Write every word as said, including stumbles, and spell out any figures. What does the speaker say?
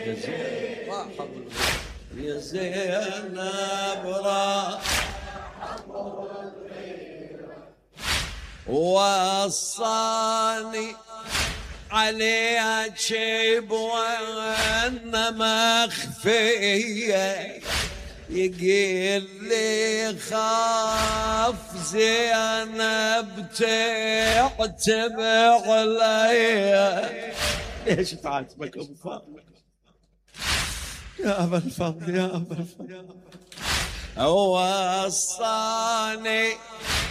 يا زينب راح وصاني عليك بوانا مخفية يقول لي خاف زينب تعتب عليا. ايش تعاتبك ابو فاطمه يا ابا الفضل يا ابا الفضل؟ وصاني